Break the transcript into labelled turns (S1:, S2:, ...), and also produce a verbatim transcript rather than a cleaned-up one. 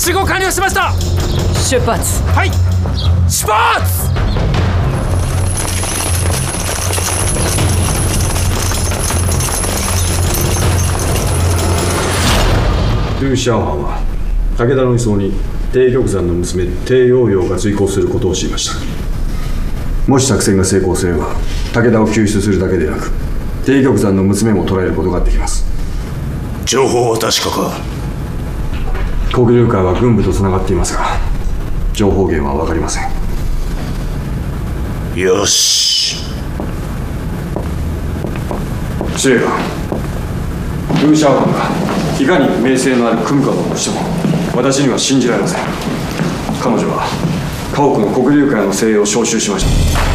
S1: 集合完了しました。
S2: 出発。
S1: はい、出発。
S3: ルーシャオハンは武田の移送に帝玉山の娘帝陽陽が随行することを知りました。もし作戦が成功すれば武田を救出するだけでなく帝玉山の娘も捕らえることができます。
S4: 情報は確かか？
S3: 黒龍会は軍部とつながっていますが情報源は分かりません。
S4: よし。
S3: 司令官、ルーシャオハンがいかに名声のある組むかとしても私には信じられません。彼女は家屋の黒龍会の精鋭を招集しました。